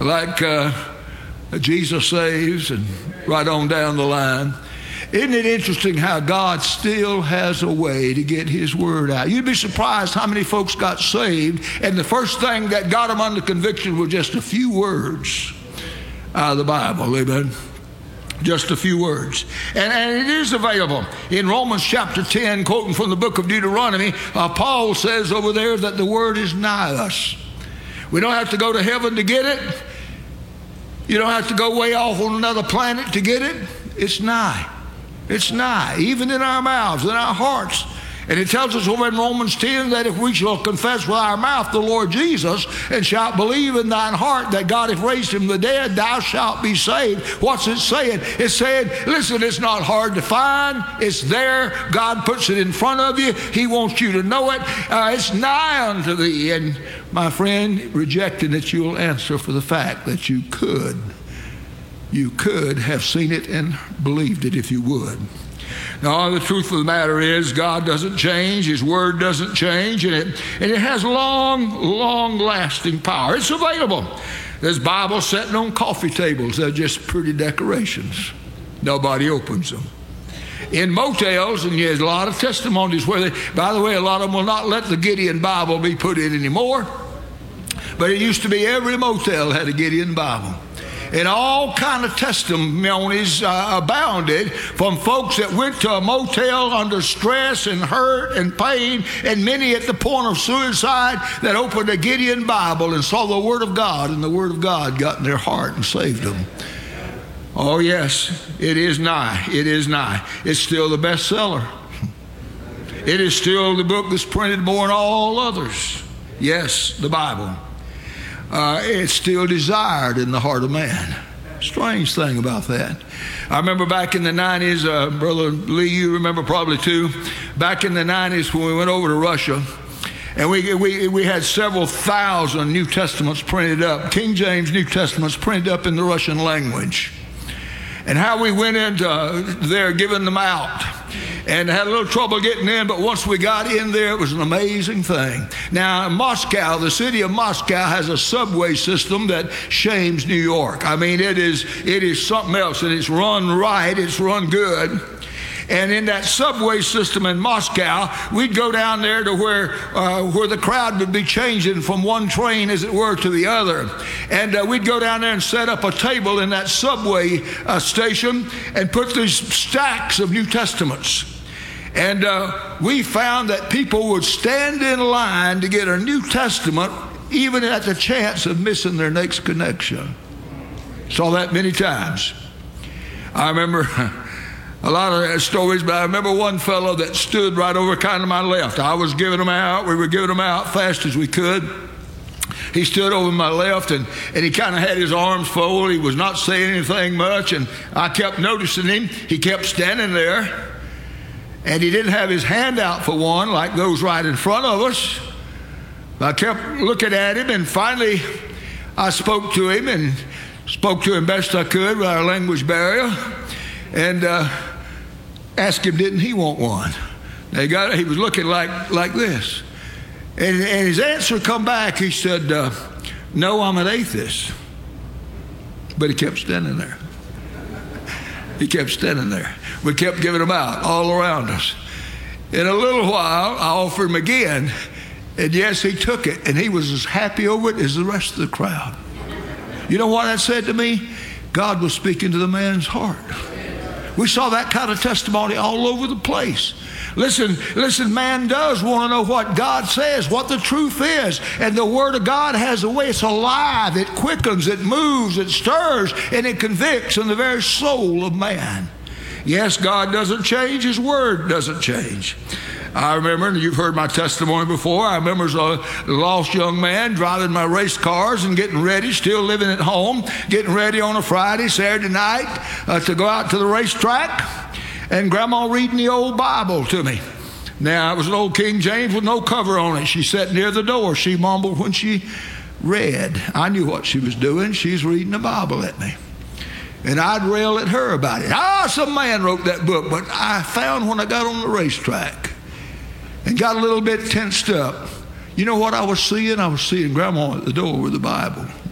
like Jesus Saves and right on down the line. Isn't it interesting how God still has a way to get his word out? You'd be surprised how many folks got saved, and the first thing that got them under conviction was just a few words out of the Bible. Amen. Just a few words. And it is available. In Romans chapter 10, quoting from the book of Deuteronomy, Paul says over there that the word is nigh us. We don't have to go to heaven to get it. You don't have to go way off on another planet to get it. It's nigh. It's nigh, even in our mouths, in our hearts. And it tells us over in Romans 10 that if we shall confess with our mouth the Lord Jesus and shalt believe in thine heart that God hath raised him from the dead, thou shalt be saved. What's it saying? It's saying, listen, it's not hard to find. It's there. God puts it in front of you. He wants you to know it. It's nigh unto thee. And my friend, rejecting it, you'll answer for the fact that you could have seen it and believed it if you would. Now, the truth of the matter is God doesn't change. His word doesn't change. And it has long-lasting power. It's available. There's Bibles sitting on coffee tables. They're just pretty decorations. Nobody opens them. In motels, and there's a lot of testimonies where by the way, a lot of them will not let the Gideon Bible be put in anymore. But it used to be every motel had a Gideon Bible. And all kind of testimonies abounded from folks that went to a motel under stress and hurt and pain, and many at the point of suicide, that opened a Gideon Bible and saw the Word of God, and the Word of God got in their heart and saved them. Oh yes, it is nigh. It is nigh. It's still the bestseller. It is still the book that's printed more than all others. Yes, the Bible. It's still desired in the heart of man. Strange thing about that. I remember back in the 90s, Brother Lee, you remember probably too, back in the 90s when we went over to Russia, and we had several thousand New Testaments printed up, King James New Testaments printed up in the Russian language. And how we went into there giving them out. And had a little trouble getting in, but once we got in there, it was an amazing thing. Now, Moscow, the city of Moscow, has a subway system that shames New York. I mean, it is something else, and it's run right, it's run good. And in that subway system in Moscow, we'd go down there to where the crowd would be changing from one train, as it were, to the other. And we'd go down there and set up a table in that subway station and put these stacks of New Testaments. And we found that people would stand in line to get a New Testament, even at the chance of missing their next connection. Saw that many times. I remember a lot of stories, but I remember one fellow that stood right over kind of my left. I was giving them out. We were giving them out fast as we could. He stood over my left, and he kind of had his arms folded. He was not saying anything much, and I kept noticing him. He kept standing there, and he didn't have his hand out for one like those right in front of us. I kept looking at him, and finally I spoke to him best I could with our language barrier, and asked him, didn't he want one? He was looking like this. And his answer come back, he said, no, I'm an atheist. But he kept standing there. He kept standing there. We kept giving them out all around us. In a little while, I offered him again, and yes, he took it, and he was as happy over it as the rest of the crowd. You know what that said to me? God was speaking to the man's heart. We saw that kind of testimony all over the place. Listen, man does want to know what God says, what the truth is. And the Word of God has a way. It's alive. It quickens. It moves. It stirs. And it convicts in the very soul of man. Yes, God doesn't change. His Word doesn't change. I remember, and you've heard my testimony before, I remember as a lost young man driving my race cars and getting ready, still living at home, getting ready on a Friday, Saturday night to go out to the racetrack, and Grandma reading the old Bible to me. Now, it was an old King James with no cover on it. She sat near the door. She mumbled when she read. I knew what she was doing. She's reading the Bible at me. And I'd rail at her about it. Some man wrote that book, but I found when I got on the racetrack and got a little bit tensed up, you know what I was seeing? I was seeing Grandma at the door with the Bible.